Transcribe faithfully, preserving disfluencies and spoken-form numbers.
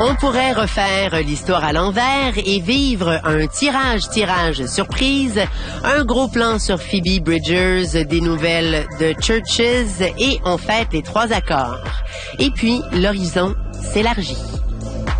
On pourrait refaire l'histoire à l'envers et vivre un tirage-tirage surprise, un gros plan sur Phoebe Bridgers, des nouvelles de Churches et on fête les trois accords. Et puis, l'horizon s'élargit.